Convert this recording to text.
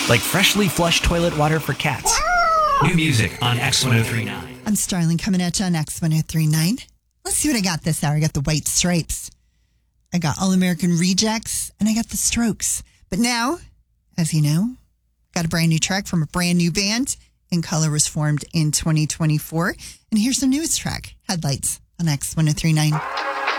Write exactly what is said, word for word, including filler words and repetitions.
like freshly flushed toilet water for cats. New music on X ten thirty-nine. I'm Starling coming at you on X ten thirty-nine. Let's see what I got this hour. I got the White Stripes. I got All American Rejects, and I got the Strokes. But now, as you know, got a brand new track from a brand new band. In Color was formed in twenty twenty-four. And here's the newest track, Headlights, on X ten thirty-nine.